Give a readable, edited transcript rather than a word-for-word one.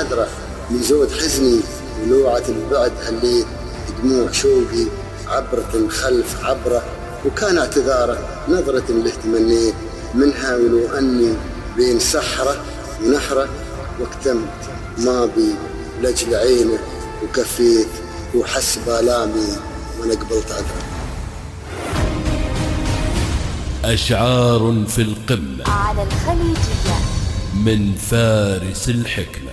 حذرة من زود حزني ولوعة البعد هليت دموع شوقي عبرة خلف عبرة وكان اعتذاره نظرة له تمنيت منها ولو أني بين سحرة ونحرة واكتمت ما بي لجل عينه وكفيت وحس بالامي وانا قبلت عذره. أشعار في القمة على الخليجية من فارس الحكمة.